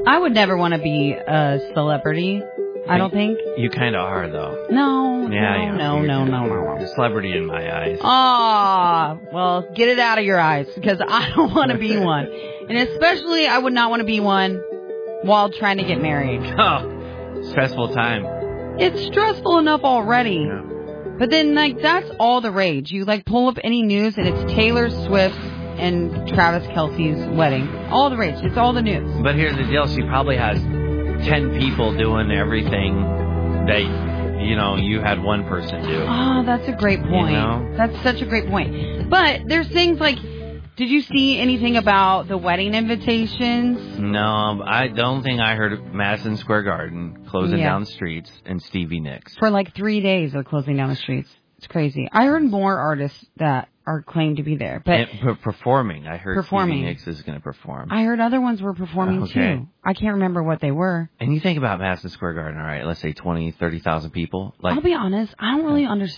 I would never want to be a celebrity. I don't think. You kind of are, though. No. Yeah, No. You're a celebrity in my eyes. Well, get it out of your eyes, because I don't want to be one. And especially, I would not want to be one while trying to get married. Oh, stressful time. It's stressful enough already. Yeah. But then, like, that's all the rage. You, like, pull up any news, and it's Taylor Swift and Travis Kelce's wedding. All the rage. It's all the news. But here's the deal. She probably has 10 people doing everything that, you had one person do. Oh, that's a great point. That's such a great point. But there's things like, did you see anything about the wedding invitations? No, I don't think I heard of Madison Square Garden closing down the streets and Stevie Nicks. For like 3 days they're closing down the streets. It's crazy. I heard more artists that are claimed to be there. But performing. I heard Stevie Nicks is going to perform. I heard other ones were performing too. I can't remember what they were. And you think about Madison Square Garden, all right, let's say 20, 30,000 people. I'll be honest, I don't really understand